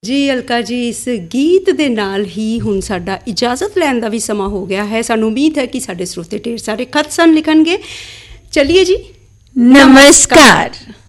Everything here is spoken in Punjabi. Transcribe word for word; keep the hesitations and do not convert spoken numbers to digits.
ਜੀ ਅਲਕਾ ਜੀ, ਇਸ ਗੀਤ ਦੇ ਨਾਲ ਹੀ ਹੁਣ ਸਾਡਾ ਇਜਾਜ਼ਤ ਲੈਣ ਦਾ ਵੀ ਸਮਾਂ ਹੋ ਗਿਆ ਹੈ। ਸਾਨੂੰ ਉਮੀਦ ਹੈ ਕਿ ਸਾਡੇ ਸਰੋਤੇ ਢੇਰ ਸਾਰੇ ਖਤ ਸਨ ਲਿਖਣਗੇ। ਚਲਿਏ ਜੀ, ਨਮਸਕਾਰ।